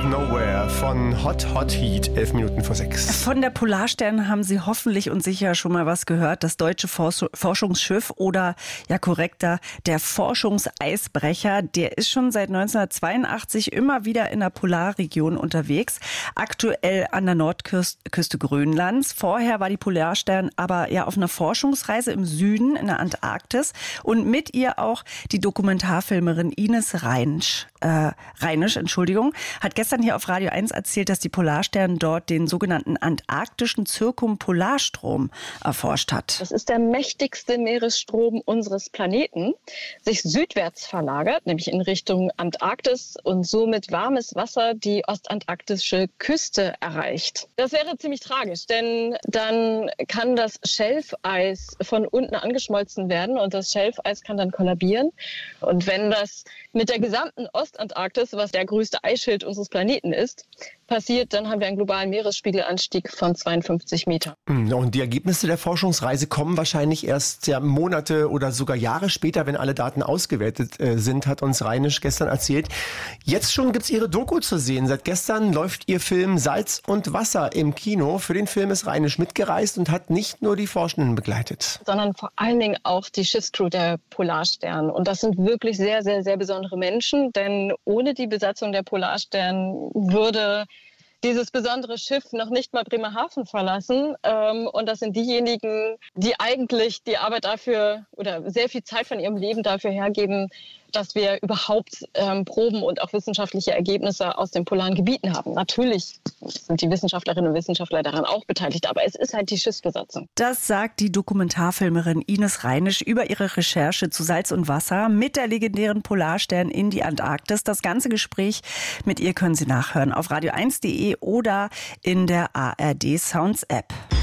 Nowhere von Hot Hot Heat, 11 Minuten vor 6. Von der Polarstern haben Sie hoffentlich und sicher schon mal was gehört. Das deutsche Forschungsschiff oder ja korrekter, der Forschungseisbrecher, der ist schon seit 1982 immer wieder in der Polarregion unterwegs. Aktuell an der Nordküste Grönlands. Vorher war die Polarstern aber ja auf einer Forschungsreise im Süden in der Antarktis und mit ihr auch die Dokumentarfilmerin Ines Reinisch, hat gestern hier auf Radio 1 erzählt, dass die Polarstern dort den sogenannten antarktischen Zirkumpolarstrom erforscht hat. Das ist der mächtigste Meeresstrom unseres Planeten, sich südwärts verlagert, nämlich in Richtung Antarktis und somit warmes Wasser die ostantarktische Küste erreicht. Das wäre ziemlich tragisch, denn dann kann das Schelfeis von unten angeschmolzen werden und das Schelfeis kann dann kollabieren. Und wenn das mit der gesamten Ostantarktis, was der größte Eisschild unseres Planeten ist, passiert, dann haben wir einen globalen Meeresspiegelanstieg von 52 Metern. Und die Ergebnisse der Forschungsreise kommen wahrscheinlich erst Monate oder sogar Jahre später, wenn alle Daten ausgewertet sind, hat uns Reinisch gestern erzählt. Jetzt schon gibt's ihre Doku zu sehen. Seit gestern läuft ihr Film Salz und Wasser im Kino. Für den Film ist Reinisch mitgereist und hat nicht nur die Forschenden begleitet, sondern vor allen Dingen auch die Schiffscrew der Polarstern. Und das sind wirklich sehr, sehr, sehr besondere Menschen, denn ohne die Besatzung der Polarstern würde dieses besondere Schiff noch nicht mal Bremerhaven verlassen. Und das sind diejenigen, die eigentlich die Arbeit dafür oder sehr viel Zeit von ihrem Leben dafür hergeben, dass wir überhaupt Proben und auch wissenschaftliche Ergebnisse aus den polaren Gebieten haben. Natürlich sind die Wissenschaftlerinnen und Wissenschaftler daran auch beteiligt, aber es ist halt die Schiffsbesatzung. Das sagt die Dokumentarfilmerin Ines Reinisch über ihre Recherche zu Salz und Wasser mit der legendären Polarstern in die Antarktis. Das ganze Gespräch mit ihr können Sie nachhören auf radio1.de oder in der ARD Sounds App.